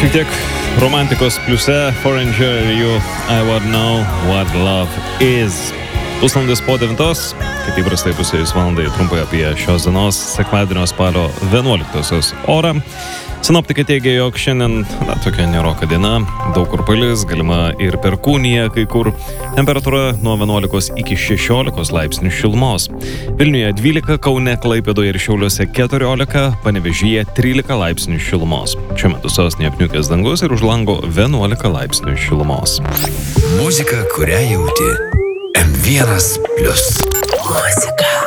Šiek tiek romantikos pliuse Foreigner ir You I Would Know What Love Is. Pusvalandis po 9, kaip įprastai pusėjus valandai trumpai apie šios dienos sekmadienio spalio 11-osios orą. Sinoptikai teigia, jog šiandien tokia neroka diena, daug kur palis, galima ir perkūnija, kai kur temperatūra nuo 11 iki 16 laipsnių šilumos. Vilniuje 12, Kaune, Klaipėdoje ir Šiauliuose 14, Panevėžyje 13 laipsnių šilumos. Šiuo metu sostinėje apniukęs dangus ir už lango 11 laipsnių šilumos. Muzika, kurią jauti. M1+. Muzika.